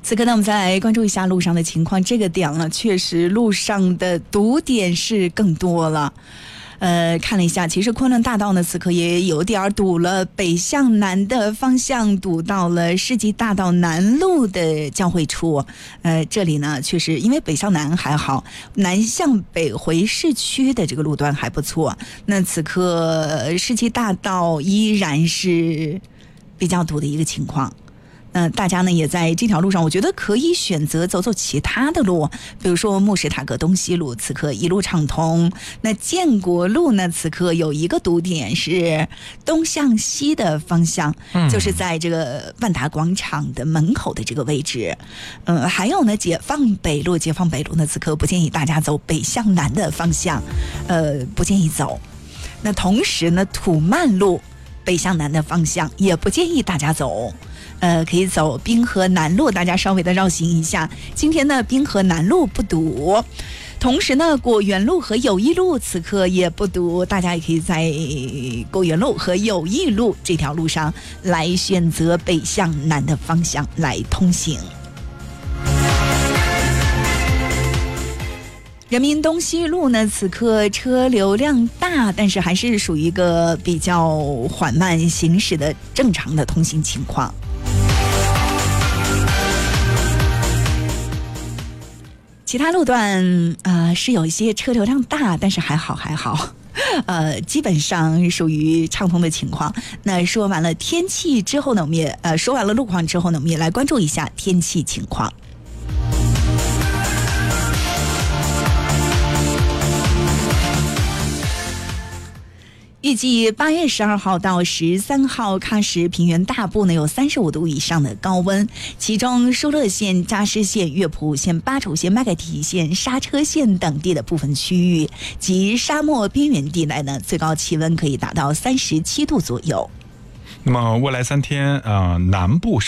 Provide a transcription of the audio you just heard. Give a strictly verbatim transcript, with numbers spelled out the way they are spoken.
此刻呢，我们再来关注一下路上的情况。这个点呢，确实路上的堵点是更多了。呃，看了一下，其实昆仑大道呢，此刻也有点堵了。北向南的方向堵到了世纪大道南路的交汇处。呃，这里呢，确实因为北向南还好，南向北回市区的这个路段还不错。那此刻世纪大道依然是比较堵的一个情况。呃，大家呢也在这条路上，我觉得可以选择走走其他的路，比如说慕士塔格东西路，此刻一路畅通。那建国路呢，此刻有一个堵点是东向西的方向，嗯、就是在这个万达广场的门口的这个位置。呃，还有呢，解放北路，解放北路呢，此刻不建议大家走北向南的方向，呃，不建议走。那同时呢，土曼路北向南的方向也不建议大家走。呃，可以走滨河南路，大家稍微的绕行一下。今天呢，滨河南路不堵，同时呢，果园路和友谊路此刻也不堵，大家也可以在果园路和友谊路这条路上来选择北向南的方向来通行。人民东西路呢，此刻车流量大，但是还是属于一个比较缓慢行驶的正常的通行情况。其他路段呃是有一些车流量大，但是还好还好，呃基本上属于畅通的情况。那说完了天气之后呢，我们也呃说完了路况之后呢，我们也来关注一下天气情况。预计八月十二号到十三号，喀什平原大部呢有三十五度以上的高温，其中疏勒县、扎什县、乐普县、巴楚县、麦盖提县、刹车县等地的部分区域及沙漠边缘地带呢，最高气温可以达到三十七度左右。 那么未来三天，呃，南部